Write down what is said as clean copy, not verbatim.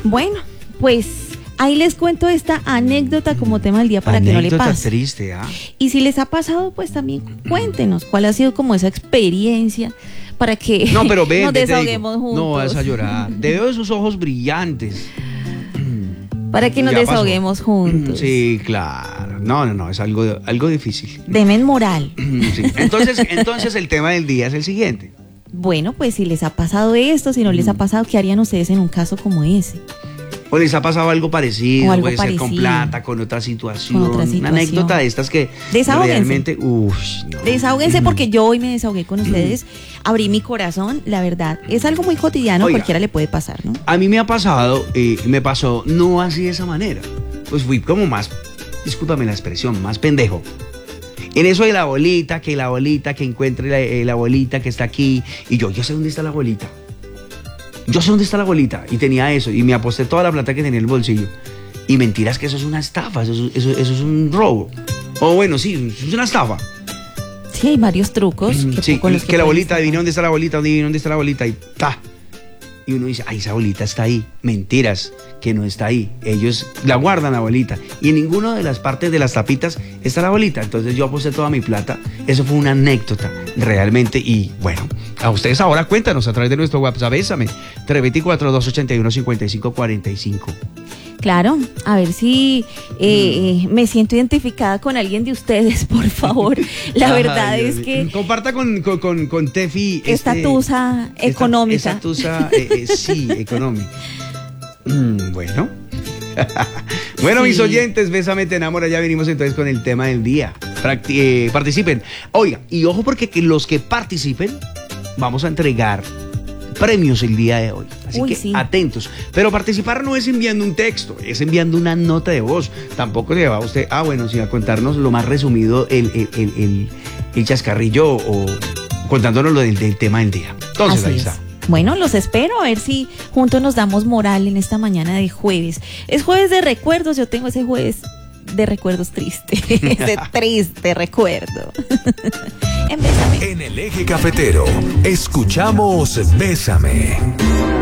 Bueno, pues ahí les cuento esta anécdota como tema del día para que no le pase. Anécdota triste, ¿ah? Y si les ha pasado, pues también cuéntenos cuál ha sido como esa experiencia para que No, pero ven, nos te digo, desahoguemos juntos. no vas a llorar. Te veo esos ojos brillantes. Para que nos Ya pasó. desahoguemos juntos. Sí, claro. No, es algo difícil. Demen moral. Sí. Entonces el tema del día es el siguiente. Bueno, pues si les ha pasado esto, si no les ha pasado, ¿qué harían ustedes en un caso como ese? O les ha pasado algo parecido, O algo puede ser con parecido. plata, con otra situación. Con otra Una situación. anécdota de estas que Desahóguense. realmente. No. Desahóguense porque yo hoy me desahogué con ustedes, abrí mi corazón, la verdad, es algo muy cotidiano, Oiga, cualquiera le puede pasar, ¿no? A mí me ha pasado, me pasó no así de esa manera. Pues fui como más, discúlpame la expresión, más pendejo. En eso de la bolita, que encuentre la bolita que está aquí. Y yo sé dónde está la bolita. Yo sé dónde está la bolita. Y tenía eso. Y me aposté toda la plata que tenía en el bolsillo. Y mentiras que eso es una estafa. Eso es un robo. O bueno, sí, es una estafa. Sí, hay varios trucos. Sí, con los que la pueden bolita, estafar. adivina dónde está la bolita, adivina dónde está la bolita. Y ta. Y uno dice, ay, esa bolita está ahí. Mentiras, que no está ahí. Ellos la guardan la bolita. Y en ninguna de las partes de las tapitas está la bolita. Entonces yo aposté toda mi plata. Eso fue una anécdota, realmente. Y bueno, a ustedes ahora cuéntanos a través de nuestro WhatsApp, bésame, 324-281-5545. Claro, a ver si me siento identificada con alguien de ustedes, por favor. La verdad Ay, es Dios que mío. Comparta con Tefi esta tusa económica. Esta tusa, sí, económica. Bueno. Bueno, Sí. mis oyentes, Bésame, te enamora. Ya venimos entonces con el tema del día. Participen. Oiga, y ojo porque los que participen, vamos a entregar premios el día de hoy. Así Uy, que sí. atentos. Pero participar no es enviando un texto, es enviando una nota de voz. Tampoco le va a usted, sí, a contarnos lo más resumido, el chascarrillo o contándonos lo del tema del día. Entonces, Así ahí es. está. Bueno, los espero a ver si juntos nos damos moral en esta mañana de jueves. Es jueves de recuerdos, yo tengo ese jueves de recuerdos triste, ese triste recuerdo. En Bésame. En el Eje Cafetero, escuchamos Bésame.